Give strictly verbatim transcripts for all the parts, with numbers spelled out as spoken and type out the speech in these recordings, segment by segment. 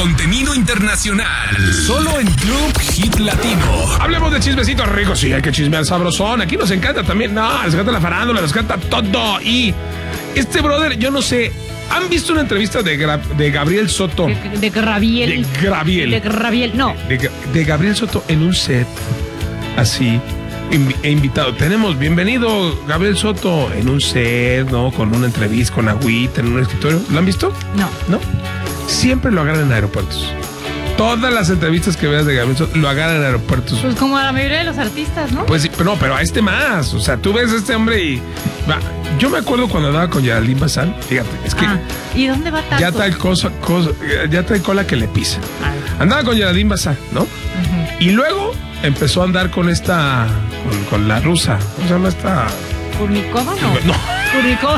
contenido internacional. Solo en Club Hit Latino. Hablemos de chismecitos ricos. Sí, hay que chismear sabrosón. Aquí nos encanta también. No, les encanta la farándula, les encanta todo. Y este brother, yo no sé. ¿Han visto una entrevista de, Gra- de Gabriel Soto? De, de Graviel. De Graviel. De Graviel, no. De, de Gabriel Soto en un set. Así. Invi- e invitado. Tenemos, bienvenido Gabriel Soto en un set, ¿no? Con una entrevista, con agüita, en un escritorio. ¿Lo han visto? No. ¿No? Siempre lo agarran en aeropuertos. Todas las entrevistas que veas de Gabriel Soto lo agarran en aeropuertos. Pues como a la mayoría de los artistas, ¿no? Pues sí, pero no, pero a este más. O sea, tú ves a este hombre y... Va, yo me acuerdo cuando andaba con Geraldine Bazán. Fíjate, es que... Ah, ¿y dónde va tanto? ya trae cosa, cosa, ya trae cola que le pisa. Ah. Andaba con Geraldine Bazán, ¿no? Uh-huh. Y luego empezó a andar con esta... Con, con la rusa. ¿Cómo se llama esta? ¿Kurnikova? No. No. Kurnikova.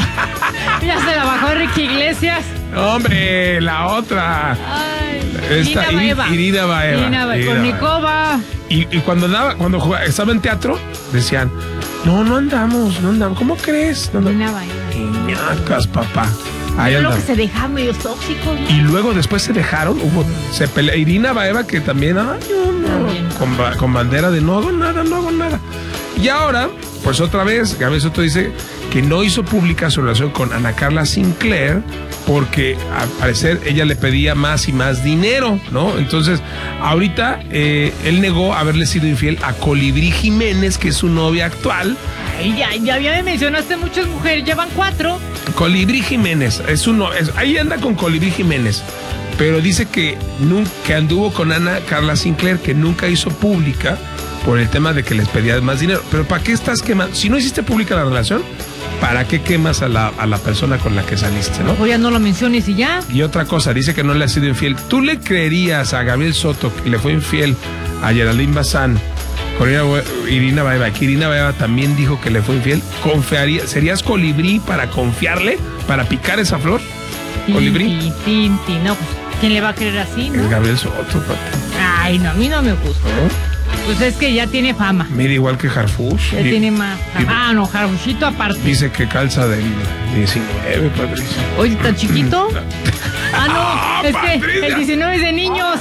Ya se la bajó Enrique Iglesias. Hombre, la otra. Ay, Esta, Irina Iri- Baeva. Irina Baeva. Irina Baeva. Irina Kurnikova. Y, y cuando andaba, cuando jugaba, estaba en teatro, decían, no, no andamos, no andamos. ¿Cómo crees? No, no. Irina Baeva. Ñacas, papá. Ahí Yo creo andan. que se dejaron medio tóxicos, ¿no? Y luego después se dejaron, hubo, se pelea. Irina Baeva, que también, ay, no, no, También. con, ba- con bandera de no hago nada, no hago nada. Y ahora, pues otra vez, Gabriel Soto dice que no hizo pública su relación con Ana Carla Sinclair porque al parecer ella le pedía más y más dinero, ¿no? Entonces, ahorita eh, él negó haberle sido infiel a Colibrí Jiménez, que es su novia actual. Ay, ya, ya, ya me mencionaste muchas mujeres, llevan cuatro. Colibrí Jiménez, es uno, es, ahí anda con Colibrí Jiménez, pero dice que nunca que anduvo con Ana Carla Sinclair, que nunca hizo pública por el tema de que les pedía más dinero. Pero ¿para qué estás quemando? Si no hiciste pública la relación, ¿para qué quemas a la, a la persona con la que saliste, no? O ya no lo menciones y ya. Y otra cosa, dice que no le ha sido infiel. ¿Tú le creerías a Gabriel Soto que le fue infiel a Geraldine Bazán con Irina Baeva? Que Irina Baeva también dijo que le fue infiel. ¿Confiaría, ¿Serías colibrí para confiarle, para picar esa flor? ¿Colibrí? Tinti, tinti, no, pues, ¿quién le va a creer así, no? Es Gabriel Soto, papi. Ay, no, a mí no me gusta. ¿No? Pues es que ya tiene fama. Mira, igual que Harfush. Ya Y- tiene más. y- Ah, no, Jarbuchito aparte. Dice que calza del diecinueve, Patricia. Oye, ¿está chiquito? Ah, no, ¡Ah, es que Patricia! el diecinueve es de niños.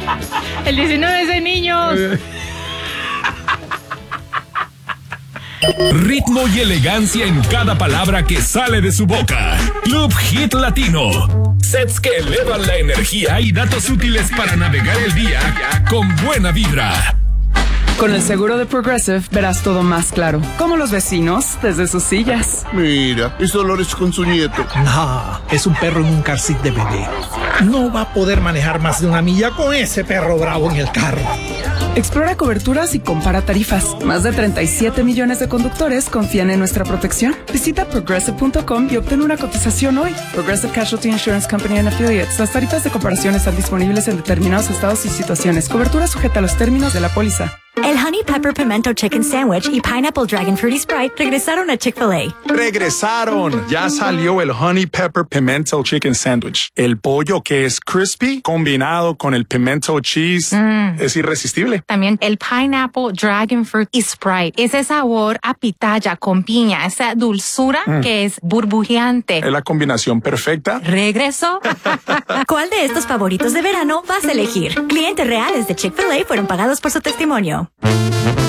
El diecinueve es de niños. Ritmo y elegancia en cada palabra que sale de su boca. Club Hit Latino. Sets que elevan la energía y datos útiles para navegar el día con buena vibra. Con el seguro de Progressive verás todo más claro, como los vecinos desde sus sillas. Mira, es Dolores con su nieto. No, es un perro en un car seat de bebé. No va a poder manejar más de una milla con ese perro bravo en el carro. Explora coberturas y compara tarifas. Más de treinta y siete millones de conductores confían en nuestra protección. Visita progressive punto com y obtén una cotización hoy. Progressive Casualty Insurance Company and Affiliates. Las tarifas de comparación están disponibles en determinados estados y situaciones. Cobertura sujeta a los términos de la póliza. El Honey Pepper Pimento Chicken Sandwich y Pineapple Dragon Fruity Sprite regresaron a Chick-fil-A. Regresaron. Ya salió el Honey Pepper Pimento Chicken Sandwich. El pollo que es crispy combinado con el pimento cheese Mm. es irresistible. También el Pineapple Dragon Fruit y Sprite. Ese sabor a pitaya con piña, esa dulzura Mm. que es burbujeante. Es la combinación perfecta. Regreso. ¿Cuál de estos favoritos de verano vas a elegir? Clientes reales de Chick-fil-A fueron pagados por su testimonio.